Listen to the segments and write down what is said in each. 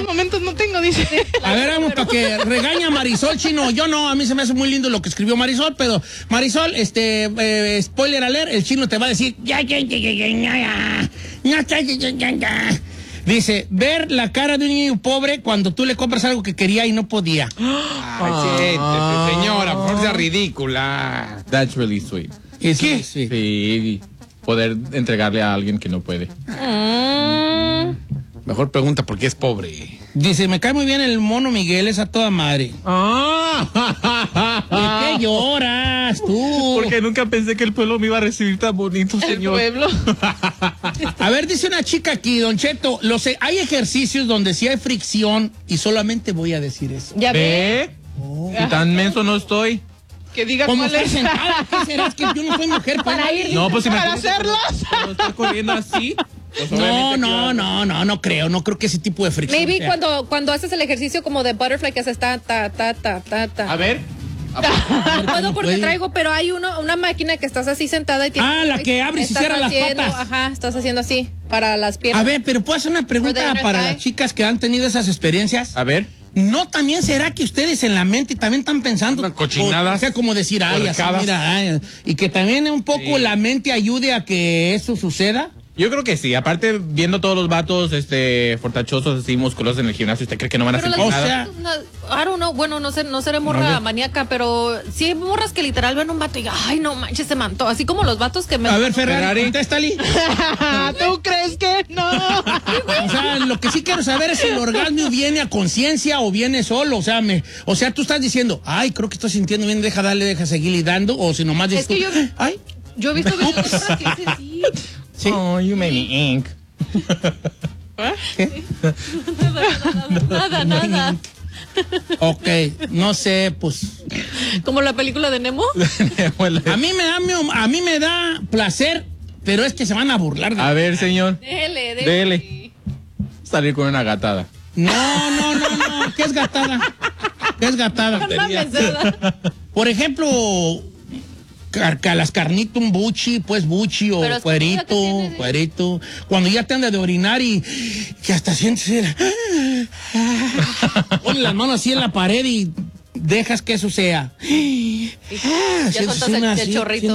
estos momentos no tengo, dice. A ver, vamos, para que regaña a Marisol, Chino. Yo no, a mí se me hace muy lindo lo que escribió Marisol, pero Marisol, spoiler alert, el Chino te va a decir, dice, ver la cara de un niño pobre cuando tú le compras algo que quería y no podía. Ay, siéntese, señora, por favor, sea ridícula. That's really sweet. ¿Qué? Sí, poder entregarle a alguien que no puede. Mejor pregunta por qué es pobre. Dice, me cae muy bien el mono Miguel, es a toda madre. ¿De qué lloras tú? Porque nunca pensé que el pueblo me iba a recibir tan bonito, señor. El pueblo. A ver, dice una chica aquí, Don Cheto, hay ejercicios donde sí hay fricción y solamente voy a decir eso. Ya ve. Y tan menso no estoy. Que diga ¿Cómo cuál estás es. sentada? ¿Qué será? Es que yo no soy mujer Para ir. No, pues si me Para hacerlos. Cuando está corriendo así. Pues No creo que ese tipo de fricción. Maybe sea. cuando haces el ejercicio como de butterfly que haces ta. A ver. No puedo porque puede. traigo, pero hay una máquina que estás así sentada y tienes. La que abre y se estás cierra las haciendo, patas. Ajá, estás haciendo así para las A piernas. ver, pero ¿puedo hacer una pregunta For the inner para thigh? las chicas que han tenido esas experiencias? A ver. ¿No también será que ustedes en la mente también están pensando? Unas cochinadas. O sea, como decir, ay, así, Puercadas. mira, ay, y que también un poco la mente ayude a que eso suceda. Yo creo que sí. Aparte, viendo todos los vatos fortachosos, así, musculosos en el gimnasio, ¿usted cree que no van a Pero sentir las nada? I don't know, bueno, no seré morra maníaca, pero sí hay morras que literal ven un vato y ay, no manches, se mantó. Así como los vatos que me. A ver, Ferrari, contéstale. ¿Tú crees que no? O sea, lo que sí quiero saber es si el orgasmo viene a conciencia o viene solo. O sea, tú estás diciendo, ay, creo que estoy sintiendo bien, deja seguirle dando, o si nomás dices Es que tú, ay. Yo he visto videos de morras que dicen sí. Sí. Oh, you made me ink. Nada. Ok, no sé, pues. Como la película de Nemo. A mí me da placer, pero es que se van a burlar de A ver, señor. Dele. Salir con una gatada. No. ¿Qué es gatada? Por ejemplo, las carnitas, un buchi, pues buchi o Pero es comida que tiene, cuerito. Cuando ya te anda de orinar y que hasta sientes pones las manos así en la pared y dejas que eso sea. Ya sueltas el chorrito.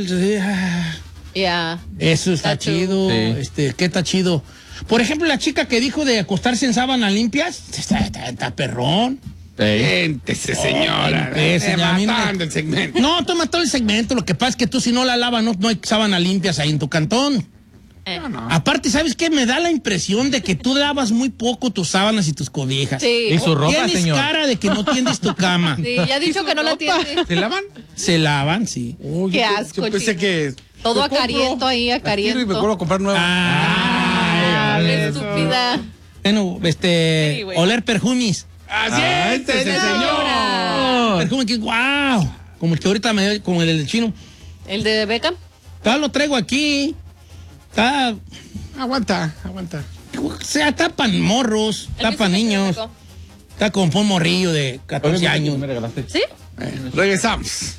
Ya. Eso está Está chido. Sí. ¿Qué está chido? Por ejemplo, la chica que dijo de acostarse en sábanas limpias, está perrón. Siéntese, señora. Matando el segmento. No, toma todo el segmento. Lo que pasa es que tú si no la lavas, no hay sábanas limpias ahí en tu cantón. No. Aparte, ¿sabes qué? Me da la impresión de que tú lavas muy poco tus sábanas y tus cobijas. Sí. Y su ropa, Tienes señor. cara de que no tiendes tu cama. Sí, ya ha dicho que no la tiene. ¿Se lavan? Se lavan, sí. Qué asco, Yo pensé chico. que... Todo me compro, acariento ahí, las tiro y me acariento. vuelvo a comprar nuevas. Estúpida. Bueno, güey. oler perfumes. ¡Siéntese, señor! Perfume que, wow. Como el que ahorita me dio, como el del chino. ¿El de Beckham? Lo traigo aquí. Aguanta. O sea, tapan morros, tapan niños. Está como un morrillo de 14 años. Me regalaste. ¿Sí? Regresamos.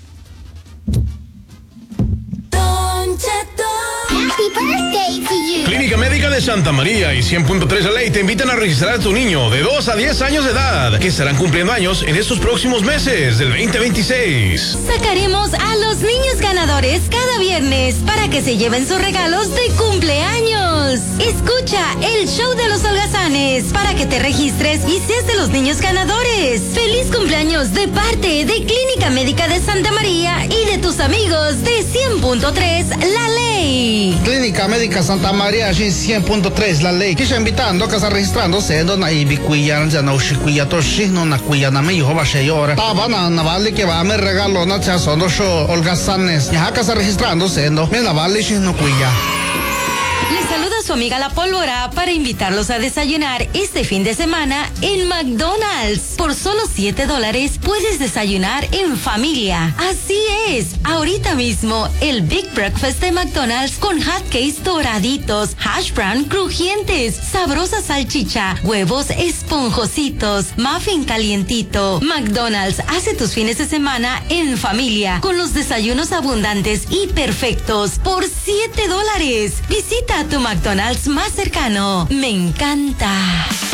Happy birthday to you. Clínica Médica de Santa María y 100.3 La Ley te invitan a registrar a tu niño de 2 a 10 años de edad, que estarán cumpliendo años en estos próximos meses del 2026. Sacaremos a los niños ganadores cada viernes para que se lleven sus regalos de cumpleaños. Escucha el show de los holgazanes para que te registres y seas de los niños ganadores. ¡Feliz cumpleaños de parte de Clínica Médica de Santa María y de tus amigos de 100.3 La Ley! Clínica Médica Santa María, 100.3 La Ley. Que está invitando que está registrándose na ibikuya ya no shikuya to shino na kuya na me yoba sheyora. Tabana na vale que va me regalo na cha sono show holgazanes. Ya que está registrándose no me na vale shino kuya. Les saluda su amiga La Pólvora para invitarlos a desayunar este fin de semana en McDonald's. Por solo $7 puedes desayunar en familia. Así es, ahorita mismo el Big Breakfast de McDonald's con hotcakes doraditos, hash brown crujientes, sabrosa salchicha, huevos esponjositos, muffin calientito. McDonald's hace tus fines de semana en familia con los desayunos abundantes y perfectos por $7. Visita a tu McDonald's más cercano. Me encanta.